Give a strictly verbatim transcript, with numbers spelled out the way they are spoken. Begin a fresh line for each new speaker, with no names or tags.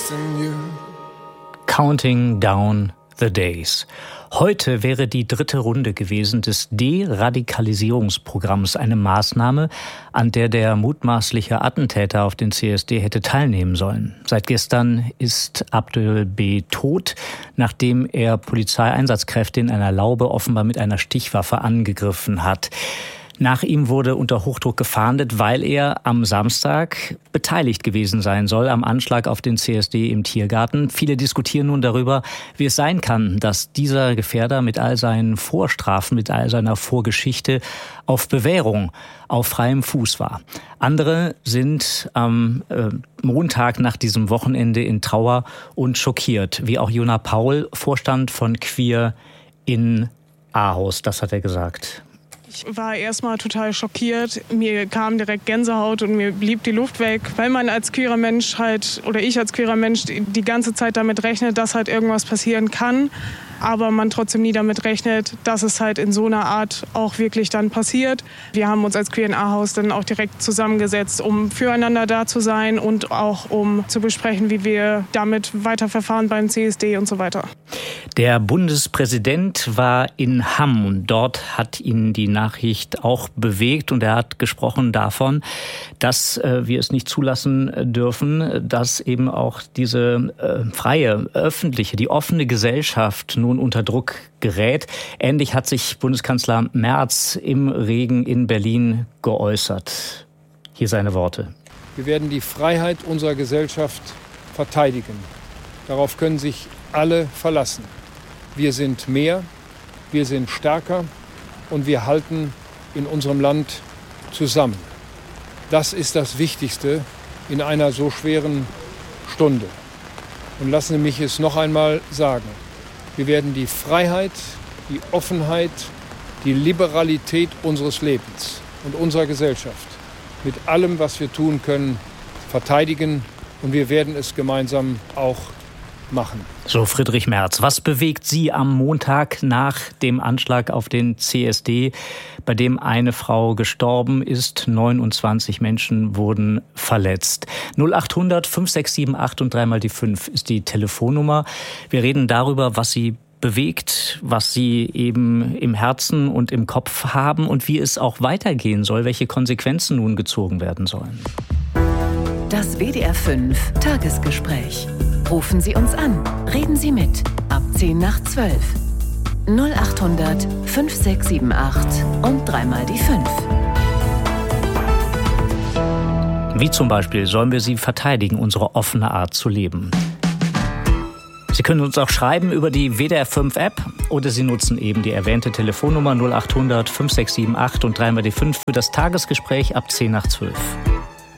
missing you.
Counting down the days. Heute wäre die dritte Runde gewesen des Deradikalisierungsprogramms, eine Maßnahme, an der der mutmaßliche Attentäter auf den C S D hätte teilnehmen sollen. Seit gestern ist Abdul B. tot, nachdem er Polizeieinsatzkräfte in einer Laube offenbar mit einer Stichwaffe angegriffen hat. Nach ihm wurde unter Hochdruck gefahndet, weil er am Samstag beteiligt gewesen sein soll am Anschlag auf den C S D im Tiergarten. Viele diskutieren nun darüber, wie es sein kann, dass dieser Gefährder mit all seinen Vorstrafen, mit all seiner Vorgeschichte auf Bewährung, auf freiem Fuß war. Andere sind am äh, Montag nach diesem Wochenende in Trauer und schockiert, wie auch Jona Paul, Vorstand von Queer in Ahaus. Das hat er gesagt.
Ich war erstmal total schockiert. Mir kam direkt Gänsehaut und mir blieb die Luft weg, weil man als queerer Mensch halt, oder ich als queerer Mensch, die ganze Zeit damit rechnet, dass halt irgendwas passieren kann, aber man trotzdem nie damit rechnet, dass es halt in so einer Art auch wirklich dann passiert. Wir haben uns als Queer in Ahaus dann auch direkt zusammengesetzt, um füreinander da zu sein und auch um zu besprechen, wie wir damit weiterverfahren beim C S D und so weiter.
Der Bundespräsident war in Hamm und dort hat ihn die Nachricht auch bewegt und er hat gesprochen davon, dass äh, wir es nicht zulassen dürfen, dass eben auch diese äh, freie, öffentliche, die offene Gesellschaft nun unter Druck gerät. Ähnlich hat sich Bundeskanzler Merz im Regen in Berlin geäußert. Hier seine Worte.
Wir werden die Freiheit unserer Gesellschaft verteidigen. Darauf können sich alle verlassen. Wir sind mehr, wir sind stärker und wir halten in unserem Land zusammen. Das ist das Wichtigste in einer so schweren Stunde. Und lassen Sie mich es noch einmal sagen. Wir werden die Freiheit, die Offenheit, die Liberalität unseres Lebens und unserer Gesellschaft mit allem, was wir tun können, verteidigen. Und wir werden es gemeinsam auch machen.
So Friedrich Merz. Was bewegt Sie am Montag nach dem Anschlag auf den C S D, bei dem eine Frau gestorben ist, neunundzwanzig Menschen wurden verletzt? null acht hundert fünf sechs sieben acht und dreimal die fünf ist die Telefonnummer. Wir reden darüber, was Sie bewegt, was Sie eben im Herzen und im Kopf haben und wie es auch weitergehen soll, welche Konsequenzen nun gezogen werden sollen.
Das W D R fünf Tagesgespräch. Rufen Sie uns an. Reden Sie mit. Ab zehn nach zwölf. null acht hundert fünf sechs sieben acht und dreimal die fünf.
Wie zum Beispiel sollen wir sie verteidigen, unsere offene Art zu leben? Sie können uns auch schreiben über die W D R fünf App oder Sie nutzen eben die erwähnte Telefonnummer null acht hundert fünf sechs sieben acht und dreimal die fünf für das Tagesgespräch ab zehn nach zwölf.